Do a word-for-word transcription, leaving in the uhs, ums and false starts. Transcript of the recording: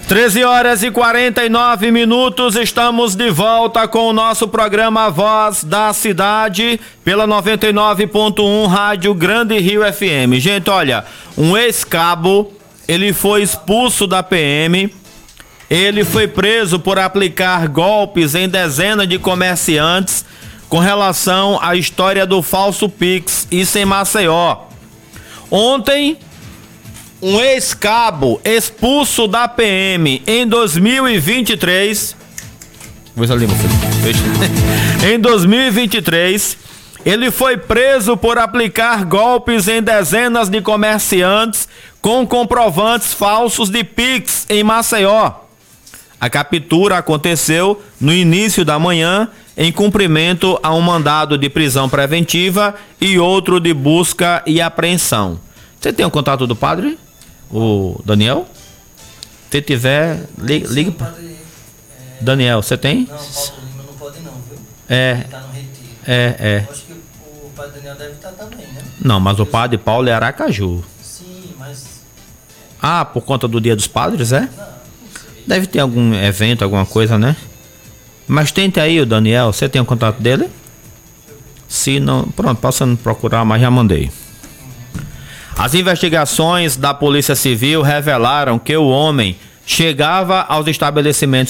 treze horas e quarenta e nove minutos, estamos de volta com o nosso programa Voz da Cidade, pela noventa e nove ponto um Rádio Grande Rio F M. Gente, olha, um ex-cabo, ele foi expulso da P M, ele foi preso por aplicar golpes em dezenas de comerciantes com relação à história do falso Pix, isso em Maceió. Ontem, um ex-cabo expulso da P M em dois mil e vinte e três. Veja ali, meu filho. Em dois mil e vinte e três, ele foi preso por aplicar golpes em dezenas de comerciantes com comprovantes falsos de Pix em Maceió. A captura aconteceu no início da manhã, em cumprimento a um mandado de prisão preventiva e outro de busca e apreensão. Você tem o contato do padre? O Daniel? Se tiver, liga, liga para Daniel, você tem? Não, Paulo Lima não pode não, viu? É. Ele tá no retiro. É, é. Eu acho que o padre Daniel deve estar também, né? Não, mas o padre Paulo é Aracaju. Sim, mas... Ah, por conta do Dia dos Padres, é? Não, não sei. Deve ter algum evento, alguma coisa, né? Mas tente aí o Daniel, você tem o contato dele? Se não, pronto, posso não procurar, mas já mandei. As investigações da Polícia Civil revelaram que o homem chegava aos estabelecimentos